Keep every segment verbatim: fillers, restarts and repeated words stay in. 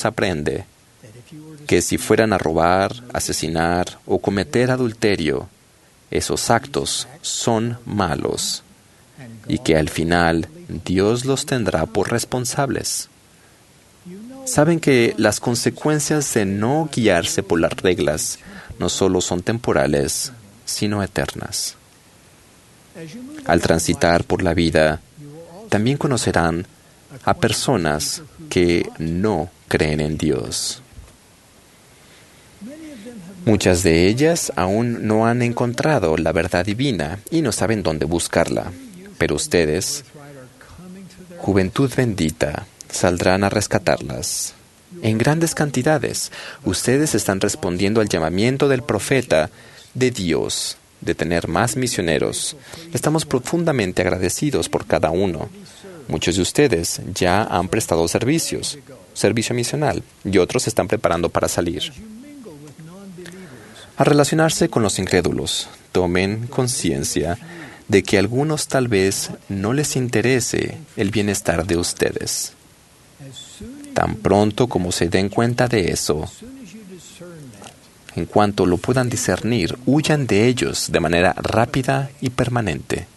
aprende que si fueran a robar, asesinar o cometer adulterio, esos actos son malos y que al final Dios los tendrá por responsables. Saben que las consecuencias de no guiarse por las reglas no solo son temporales, sino eternas. Al transitar por la vida, también conocerán a personas que no creen en Dios. Muchas de ellas aún no han encontrado la verdad divina y no saben dónde buscarla. Pero ustedes, juventud bendita, saldrán a rescatarlas. En grandes cantidades, ustedes están respondiendo al llamamiento del profeta de Dios de tener más misioneros. Estamos profundamente agradecidos por cada uno. Muchos de ustedes ya han prestado servicios, servicio misional, y otros se están preparando para salir. Al relacionarse con los incrédulos, tomen conciencia de que a algunos tal vez no les interese el bienestar de ustedes. Tan pronto como se den cuenta de eso, en cuanto lo puedan discernir, huyan de ellos de manera rápida y permanente.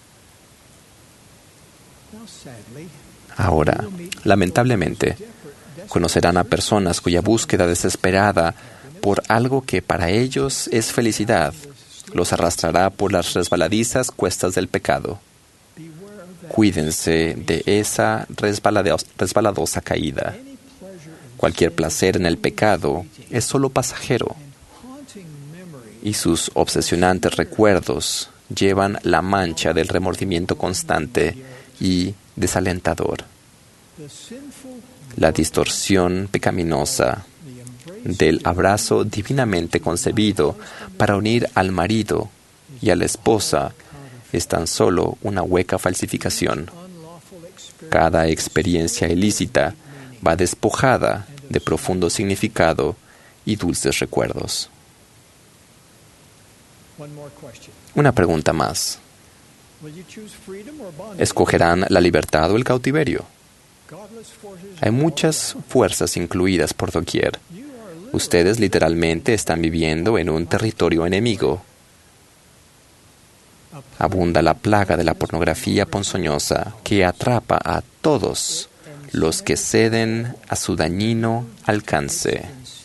Ahora, lamentablemente, conocerán a personas cuya búsqueda desesperada por algo que para ellos es felicidad los arrastrará por las resbaladizas cuestas del pecado. Cuídense de esa resbaladosa caída. Cualquier placer en el pecado es solo pasajero, y sus obsesionantes recuerdos llevan la mancha del remordimiento constante y desalentador. La distorsión pecaminosa del abrazo divinamente concebido para unir al marido y a la esposa es tan solo una hueca falsificación. Cada experiencia ilícita va despojada de profundo significado y dulces recuerdos. Una pregunta más. ¿Escogerán la libertad o el cautiverio? Hay muchas fuerzas incluidas por doquier. Ustedes literalmente están viviendo en un territorio enemigo. Abunda la plaga de la pornografía ponzoñosa que atrapa a todos los que ceden a su dañino alcance.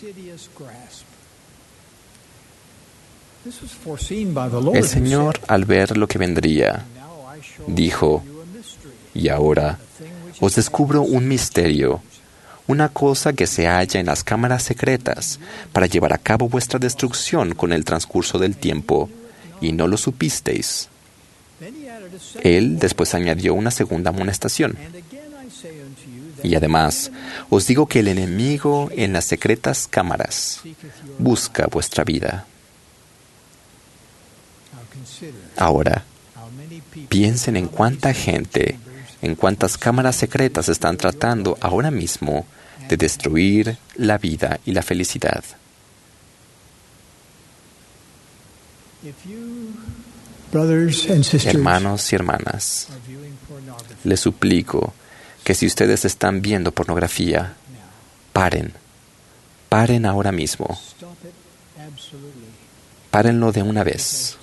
El Señor, al ver lo que vendría, dijo, y ahora os descubro un misterio, una cosa que se halla en las cámaras secretas para llevar a cabo vuestra destrucción con el transcurso del tiempo, y no lo supisteis. Él después añadió una segunda amonestación. Y además, os digo que el enemigo en las secretas cámaras busca vuestra vida. Ahora, piensen en cuánta gente, en cuántas cámaras secretas están tratando ahora mismo de destruir la vida y la felicidad. Hermanos y hermanas, les suplico que si ustedes están viendo pornografía, paren, paren ahora mismo. Párenlo de una vez.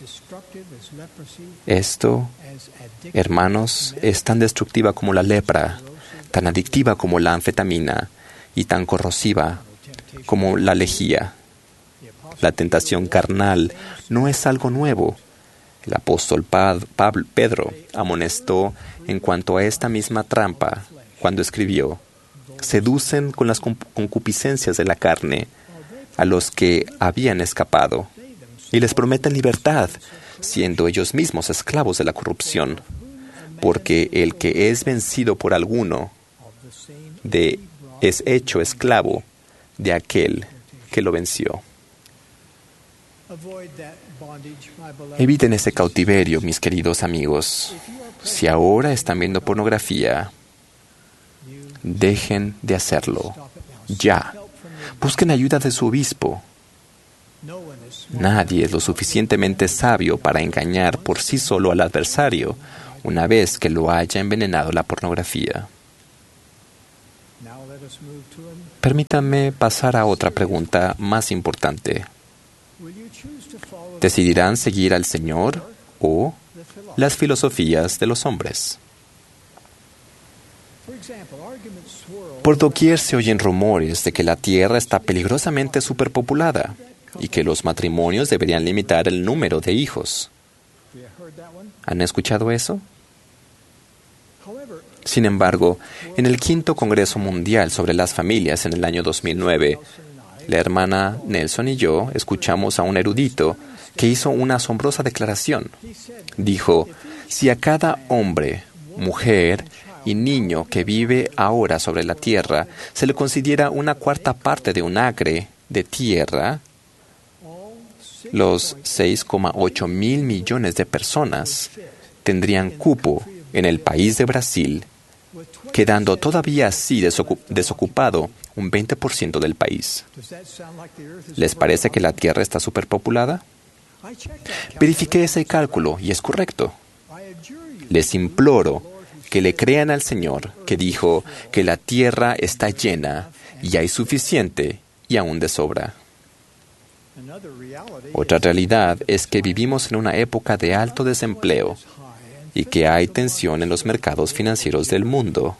Esto, hermanos, es tan destructiva como la lepra, tan adictiva como la anfetamina y tan corrosiva como la lejía. La tentación carnal no es algo nuevo. El apóstol Pablo, Pedro amonestó en cuanto a esta misma trampa cuando escribió: seducen con las concupiscencias de la carne a los que habían escapado y les prometen libertad, siendo ellos mismos esclavos de la corrupción, porque el que es vencido por alguno de, es hecho esclavo de aquel que lo venció. Eviten ese cautiverio, mis queridos amigos. Si ahora están viendo pornografía, dejen de hacerlo. Ya. Busquen ayuda de su obispo. Nadie es lo suficientemente sabio para engañar por sí solo al adversario una vez que lo haya envenenado la pornografía. Permítanme pasar a otra pregunta más importante. ¿Decidirán seguir al Señor o las filosofías de los hombres? Por doquier se oyen rumores de que la Tierra está peligrosamente superpopulada y que los matrimonios deberían limitar el número de hijos. ¿Han escuchado eso? Sin embargo, en el quinto Congreso Mundial sobre las Familias en el año dos mil nueve, la hermana Nelson y yo escuchamos a un erudito que hizo una asombrosa declaración. Dijo, si a cada hombre, mujer y niño que vive ahora sobre la tierra se le considera una cuarta parte de un acre de tierra, los seis coma ocho mil millones de personas tendrían cupo en el país de Brasil, quedando todavía así desocup- desocupado un veinte por ciento del país. ¿Les parece que la Tierra está superpopulada? Verifiqué ese cálculo y es correcto. Les imploro que le crean al Señor, que dijo que la Tierra está llena y hay suficiente y aún de sobra. Otra realidad es que vivimos en una época de alto desempleo y que hay tensión en los mercados financieros del mundo.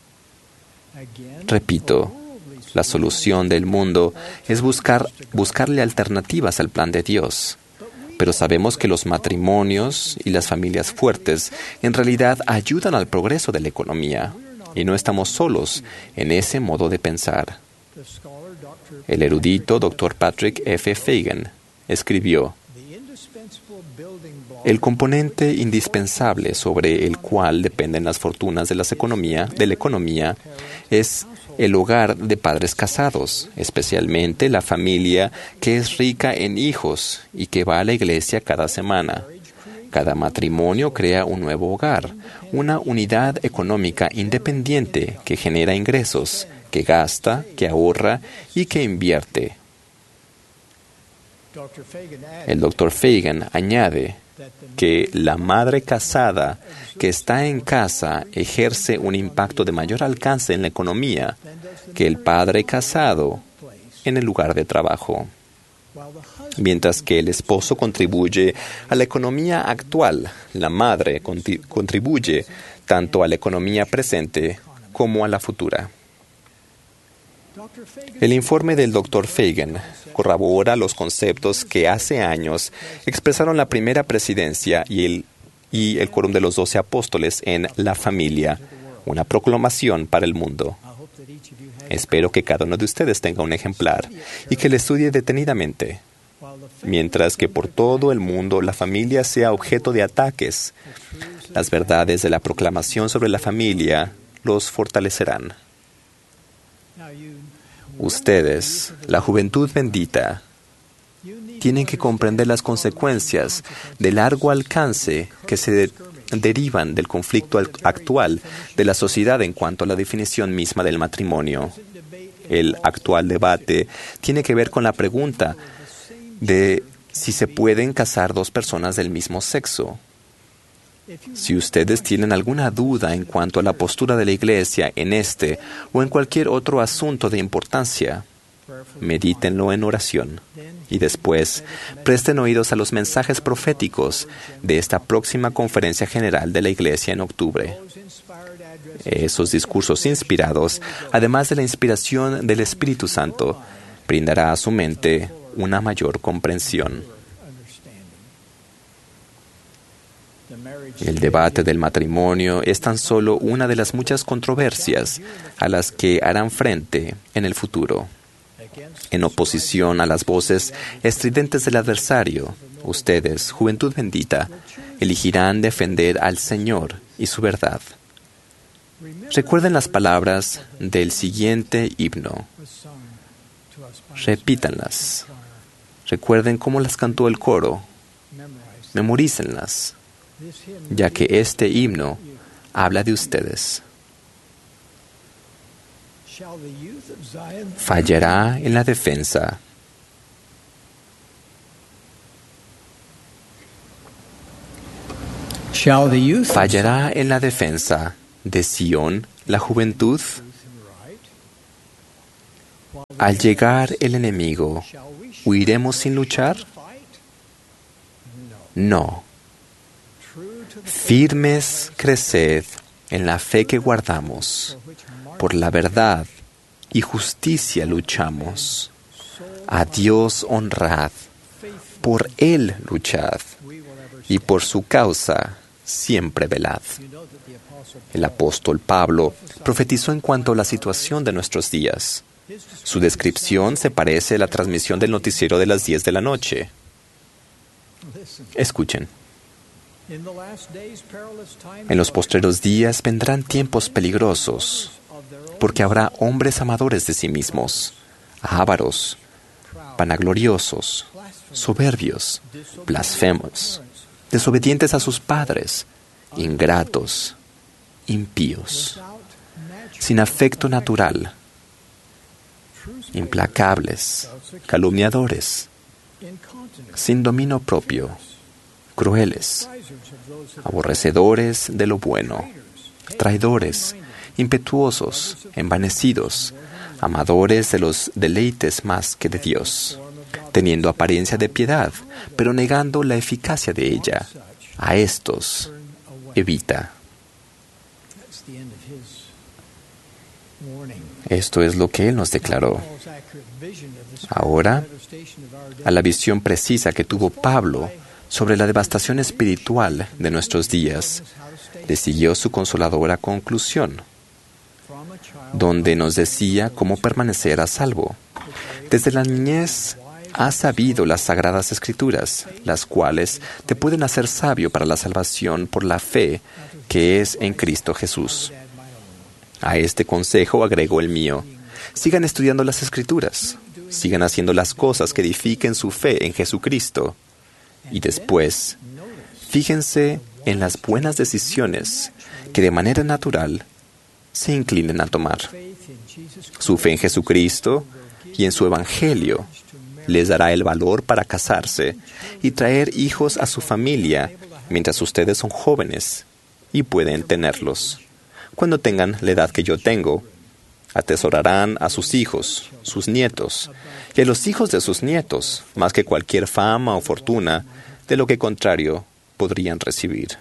Repito, la solución del mundo es buscar, buscarle alternativas al plan de Dios. Pero sabemos que los matrimonios y las familias fuertes en realidad ayudan al progreso de la economía, y no estamos solos en ese modo de pensar. El erudito doctor Patrick F. Fagan escribió, el componente indispensable sobre el cual dependen las fortunas de, las economía, de la economía es el hogar de padres casados, especialmente la familia que es rica en hijos y que va a la iglesia cada semana. Cada matrimonio crea un nuevo hogar, una unidad económica independiente que genera ingresos, que gasta, que ahorra y que invierte. El doctor Fagan añade que la madre casada que está en casa ejerce un impacto de mayor alcance en la economía que el padre casado en el lugar de trabajo, mientras que el esposo contribuye a la economía actual. La madre contribuye tanto a la economía presente como a la futura. El informe del doctor Fagan corrobora los conceptos que hace años expresaron la primera presidencia y el, y el quórum de los doce apóstoles en La Familia, una proclamación para el mundo. Espero que cada uno de ustedes tenga un ejemplar y que lo estudie detenidamente. Mientras que por todo el mundo la familia sea objeto de ataques, las verdades de la proclamación sobre la familia los fortalecerán. Ustedes, la juventud bendita, tienen que comprender las consecuencias de largo alcance que se de- derivan del conflicto al- actual de la sociedad en cuanto a la definición misma del matrimonio. El actual debate tiene que ver con la pregunta de si se pueden casar dos personas del mismo sexo. Si ustedes tienen alguna duda en cuanto a la postura de la Iglesia en este o en cualquier otro asunto de importancia, medítenlo en oración y después presten oídos a los mensajes proféticos de esta próxima conferencia general de la Iglesia en octubre. Esos discursos inspirados, además de la inspiración del Espíritu Santo, brindará a su mente una mayor comprensión. El debate del matrimonio es tan solo una de las muchas controversias a las que harán frente en el futuro. En oposición a las voces estridentes del adversario, ustedes, juventud bendita, elegirán defender al Señor y su verdad. Recuerden las palabras del siguiente himno. Repítanlas. Recuerden cómo las cantó el coro. Memorícenlas, ya que este himno habla de ustedes. Fallará en la defensa. Fallará en la defensa de Sión la juventud. Al llegar el enemigo, ¿huiremos sin luchar? No. Firmes creced en la fe que guardamos. Por la verdad y justicia luchamos. A Dios honrad. Por Él luchad. Y por su causa siempre velad. El apóstol Pablo profetizó en cuanto a la situación de nuestros días. Su descripción se parece a la transmisión del noticiero de las diez de la noche. Escuchen. En los postreros días vendrán tiempos peligrosos, porque habrá hombres amadores de sí mismos, ávaros, vanagloriosos, soberbios, blasfemos, desobedientes a sus padres, ingratos, impíos, sin afecto natural, implacables, calumniadores, sin dominio propio, crueles, aborrecedores de lo bueno, traidores, impetuosos, envanecidos, amadores de los deleites más que de Dios, teniendo apariencia de piedad, pero negando la eficacia de ella. A estos evita. Esto es lo que Él nos declaró. Ahora, a la visión precisa que tuvo Pablo sobre la devastación espiritual de nuestros días, le siguió su consoladora conclusión, donde nos decía cómo permanecer a salvo. Desde la niñez has sabido las sagradas escrituras, las cuales te pueden hacer sabio para la salvación por la fe que es en Cristo Jesús. A este consejo agrego el mío. Sigan estudiando las escrituras. Sigan haciendo las cosas que edifiquen su fe en Jesucristo. Y después, fíjense en las buenas decisiones que de manera natural se inclinen a tomar. Su fe en Jesucristo y en su Evangelio les dará el valor para casarse y traer hijos a su familia mientras ustedes son jóvenes y pueden tenerlos. Cuando tengan la edad que yo tengo, atesorarán a sus hijos, sus nietos, y a los hijos de sus nietos, más que cualquier fama o fortuna, de lo que contrario podrían recibir.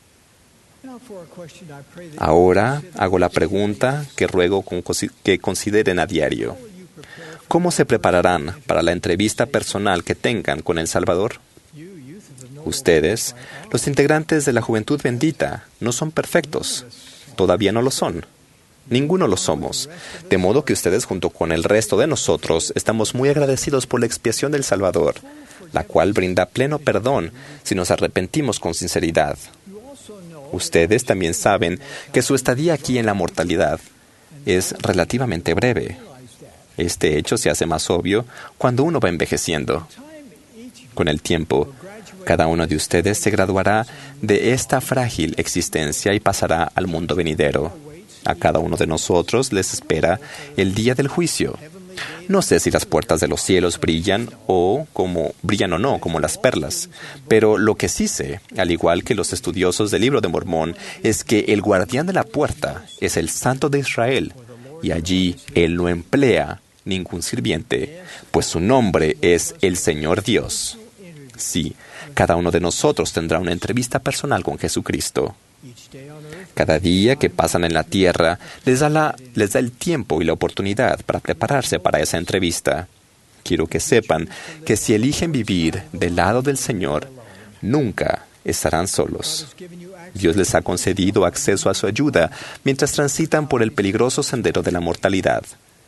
Ahora hago la pregunta que ruego que consideren a diario. ¿Cómo se prepararán para la entrevista personal que tengan con el Salvador? Ustedes, los integrantes de la Juventud Bendita, no son perfectos. Todavía no lo son. Ninguno lo somos. De modo que ustedes, junto con el resto de nosotros, estamos muy agradecidos por la expiación del Salvador, la cual brinda pleno perdón si nos arrepentimos con sinceridad. Ustedes también saben que su estadía aquí en la mortalidad es relativamente breve. Este hecho se hace más obvio cuando uno va envejeciendo. Con el tiempo, cada uno de ustedes se graduará de esta frágil existencia y pasará al mundo venidero. A cada uno de nosotros les espera el día del juicio. No sé si las puertas de los cielos brillan o como brillan o no, como las perlas, pero lo que sí sé, al igual que los estudiosos del Libro de Mormón, es que el guardián de la puerta es el Santo de Israel, y allí él no emplea ningún sirviente, pues su nombre es el Señor Dios. Sí, cada uno de nosotros tendrá una entrevista personal con Jesucristo. Cada día que pasan en la tierra les da, la, les da el tiempo y la oportunidad para prepararse para esa entrevista. Quiero que sepan que si eligen vivir del lado del Señor, nunca estarán solos. Dios les ha concedido acceso a su ayuda mientras transitan por el peligroso sendero de la mortalidad.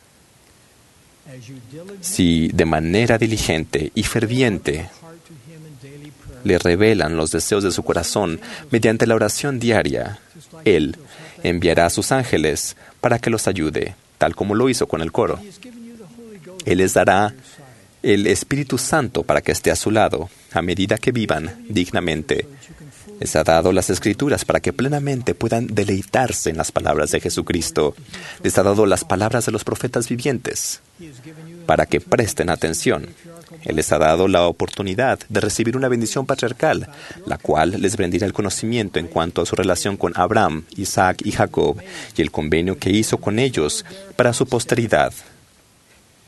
Si de manera diligente y ferviente le revelan los deseos de su corazón mediante la oración diaria, Él enviará a sus ángeles para que los ayude, tal como lo hizo con el coro. Él les dará el Espíritu Santo para que esté a su lado a medida que vivan dignamente. Les ha dado las Escrituras para que plenamente puedan deleitarse en las palabras de Jesucristo. Les ha dado las palabras de los profetas vivientes para que presten atención. Él les ha dado la oportunidad de recibir una bendición patriarcal, la cual les brindará el conocimiento en cuanto a su relación con Abraham, Isaac y Jacob, y el convenio que hizo con ellos para su posteridad.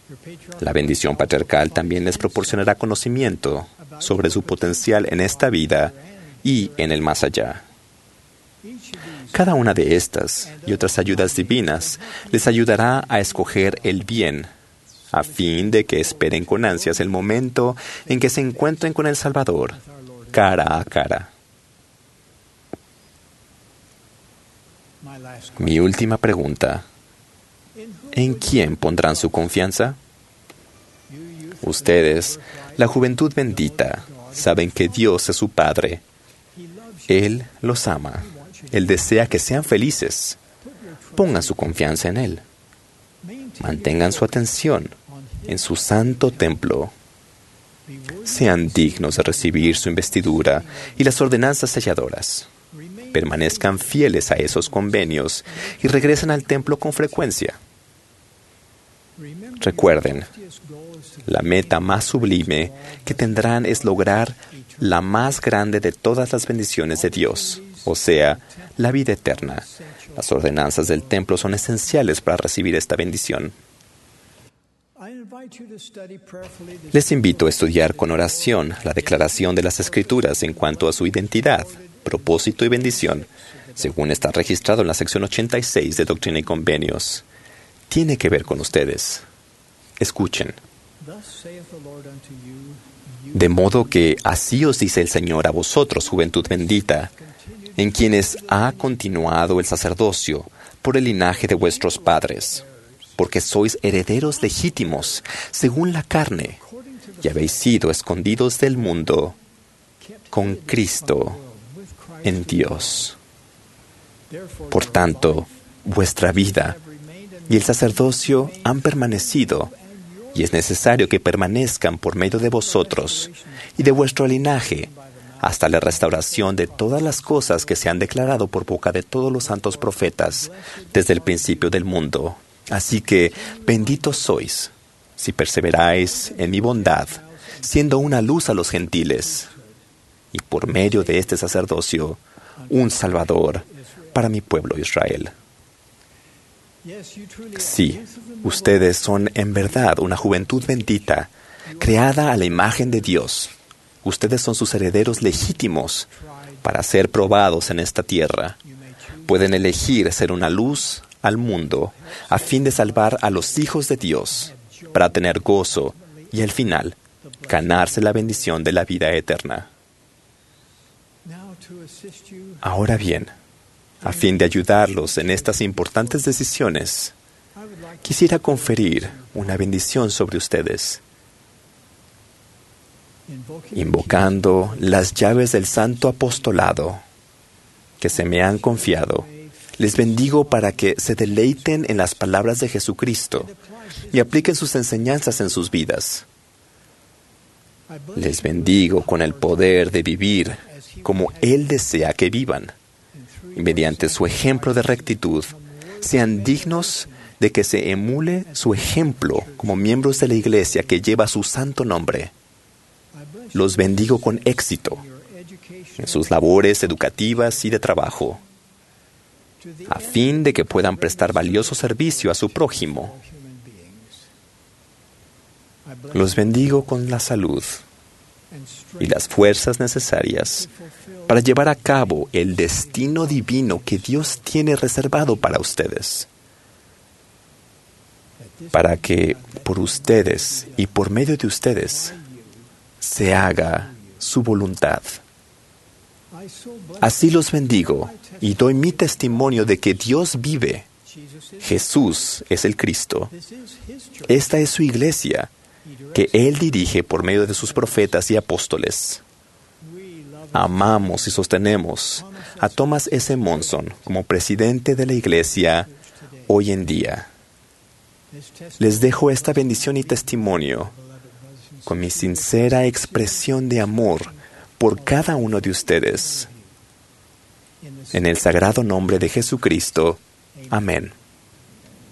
La bendición patriarcal también les proporcionará conocimiento sobre su potencial en esta vida y en el más allá. Cada una de estas y otras ayudas divinas les ayudará a escoger el bien, a fin de que esperen con ansias el momento en que se encuentren con el Salvador, cara a cara. Mi última pregunta: ¿en quién pondrán su confianza? Ustedes, la juventud bendita, saben que Dios es su Padre. Él los ama. Él desea que sean felices. Pongan su confianza en Él. Mantengan su atención en su santo templo. Sean dignos de recibir su investidura y las ordenanzas selladoras. Permanezcan fieles a esos convenios y regresen al templo con frecuencia. Recuerden, la meta más sublime que tendrán es lograr la más grande de todas las bendiciones de Dios, o sea, la vida eterna. Las ordenanzas del templo son esenciales para recibir esta bendición. Les invito a estudiar con oración la declaración de las Escrituras en cuanto a su identidad, propósito y bendición, según está registrado en la sección ochenta y seis de Doctrina y Convenios. Tiene que ver con ustedes. Escuchen. De modo que así os dice el Señor a vosotros, juventud bendita, en quienes ha continuado el sacerdocio por el linaje de vuestros padres, porque sois herederos legítimos según la carne, y habéis sido escondidos del mundo con Cristo en Dios. Por tanto, vuestra vida y el sacerdocio han permanecido, y es necesario que permanezcan por medio de vosotros y de vuestro linaje, hasta la restauración de todas las cosas que se han declarado por boca de todos los santos profetas desde el principio del mundo. Así que, benditos sois, si perseveráis en mi bondad, siendo una luz a los gentiles, y por medio de este sacerdocio, un Salvador para mi pueblo Israel. Sí, ustedes son en verdad una juventud bendita, creada a la imagen de Dios. Ustedes son sus herederos legítimos para ser probados en esta tierra. Pueden elegir ser una luz al mundo a fin de salvar a los hijos de Dios, para tener gozo y al final ganarse la bendición de la vida eterna. Ahora bien, a fin de ayudarlos en estas importantes decisiones, quisiera conferir una bendición sobre ustedes. Invocando las llaves del santo apostolado que se me han confiado, les bendigo para que se deleiten en las palabras de Jesucristo y apliquen sus enseñanzas en sus vidas. Les bendigo con el poder de vivir como Él desea que vivan, y mediante su ejemplo de rectitud sean dignos de que se emule su ejemplo como miembros de la Iglesia que lleva su santo nombre. Los bendigo con éxito en sus labores educativas y de trabajo, a fin de que puedan prestar valioso servicio a su prójimo. Los bendigo con la salud y las fuerzas necesarias para llevar a cabo el destino divino que Dios tiene reservado para ustedes, para que por ustedes y por medio de ustedes se haga su voluntad. Así los bendigo y doy mi testimonio de que Dios vive. Jesús es el Cristo. Esta es su iglesia, que Él dirige por medio de sus profetas y apóstoles. Amamos y sostenemos a Thomas S. Monson como presidente de la iglesia hoy en día. Les dejo esta bendición y testimonio con mi sincera expresión de amor por cada uno de ustedes. En el sagrado nombre de Jesucristo. Amén.